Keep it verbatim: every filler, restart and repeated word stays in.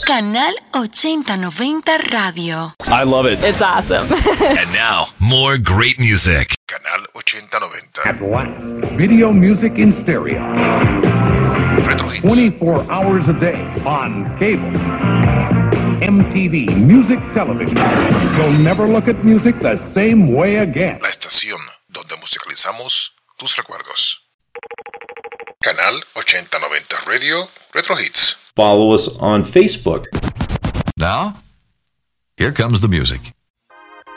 Canal ochenta noventa Radio. I love it. It's awesome. And now, more great music. Canal ochenta noventa. At last, video music in stereo. Retro Hits. twenty-four hours a day on cable. M T V Music Television. You'll never look at music the same way again. La estación donde musicalizamos tus recuerdos. Canal ochenta noventa Radio, Retro Hits. Follow us on Facebook. Now, here comes the music.